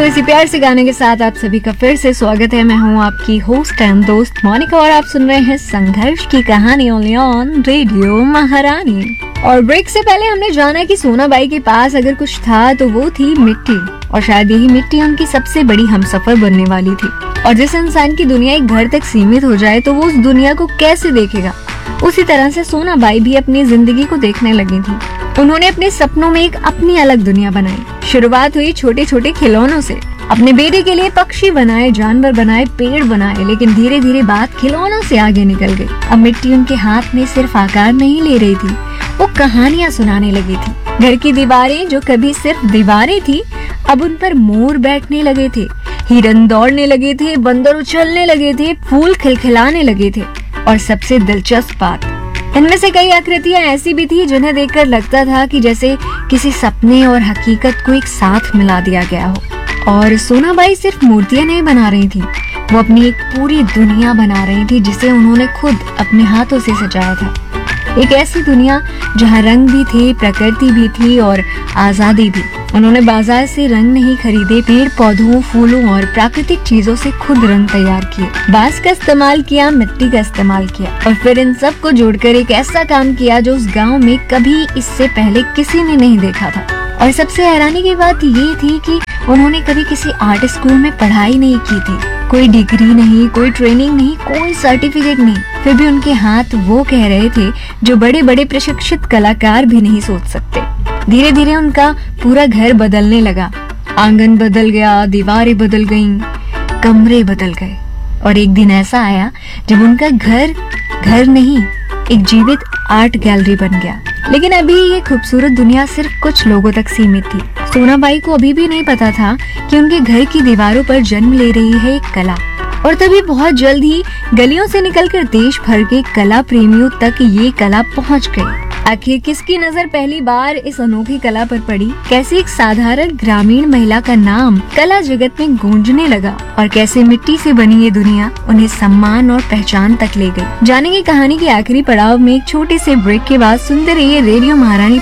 तो इसी प्यार से गाने के साथ आप सभी का फिर से स्वागत है। मैं हूँ आपकी होस्ट एंड दोस्त मोनिका और आप सुन रहे हैं संघर्ष की कहानी ओनली ऑन रेडियो महारानी। और ब्रेक से पहले हमने जाना कि सोनाबाई के पास अगर कुछ था तो वो थी मिट्टी, और शायद यही मिट्टी उनकी सबसे बड़ी हमसफर बनने वाली थी। और जिस इंसान की दुनिया एक घर तक सीमित हो जाए तो वो उस दुनिया को कैसे देखेगा, उसी तरह से सोनाबाई भी अपनी जिंदगी को देखने लगी थी। उन्होंने अपने सपनों में एक अपनी अलग दुनिया बनाई। शुरुआत हुई छोटे छोटे खिलौनों से। अपने बेटे के लिए पक्षी बनाए, जानवर बनाए, पेड़ बनाए, लेकिन धीरे धीरे बात खिलौनों से आगे निकल गई। अब मिट्टी उनके हाथ में सिर्फ आकार नहीं ले रही थी, वो कहानियां सुनाने लगी थी। घर की दीवारें जो कभी सिर्फ दीवारें थी, अब उन पर मोर बैठने लगे थे, हिरन दौड़ने लगे थे, बंदर उछलने लगे थे, फूल खिलखिलाने लगे थे। और सबसे दिलचस्प बात, इनमें से कई आकृतियां ऐसी भी थी जिन्हें देखकर लगता था कि जैसे किसी सपने और हकीकत को एक साथ मिला दिया गया हो। और सोनाबाई सिर्फ मूर्तियां नहीं बना रही थी, वो अपनी एक पूरी दुनिया बना रही थी जिसे उन्होंने खुद अपने हाथों से सजाया था। एक ऐसी दुनिया जहाँ रंग भी थे, प्रकृति भी थी और आजादी भी। उन्होंने बाजार से रंग नहीं खरीदे, पेड़ पौधों, फूलों और प्राकृतिक चीजों से खुद रंग तैयार किए। बांस का इस्तेमाल किया, मिट्टी का इस्तेमाल किया और फिर इन सब को जोड़कर एक ऐसा काम किया जो उस गांव में कभी इससे पहले किसी ने नहीं देखा था। और सबसे हैरानी की बात ये थी कि उन्होंने कभी किसी आर्ट स्कूल में पढ़ाई नहीं की थी, कोई डिग्री नहीं, कोई ट्रेनिंग नहीं, कोई सर्टिफिकेट नहीं। फिर भी उनके हाथ वो कह रहे थे जो बड़े बड़े प्रशिक्षित कलाकार भी नहीं सोच सकते। धीरे धीरे उनका पूरा घर बदलने लगा। आंगन बदल गया, दीवारें बदल गईं, कमरे बदल गए। और एक दिन ऐसा आया जब उनका घर नहीं, एक जीवित आर्ट गैलरी बन गया। लेकिन अभी ये खूबसूरत दुनिया सिर्फ कुछ लोगों तक सीमित थी। सोनाबाई को अभी भी नहीं पता था कि उनके घर की दीवारों पर जन्म ले रही है एक कला। और तभी बहुत जल्द ही गलियों से निकलकर देश भर के कला प्रेमियों तक ये कला पहुंच गई। आखिर किसकी नजर पहली बार इस अनोखी कला पर पड़ी? कैसे एक साधारण ग्रामीण महिला का नाम कला जगत में गूंजने लगा और कैसे मिट्टी से बनी ये दुनिया उन्हें सम्मान और पहचान तक ले गई। जानेंगे कहानी के आखिरी पड़ाव में एक छोटे से ब्रेक के बाद। सुनते रहिए रेडियो महारानी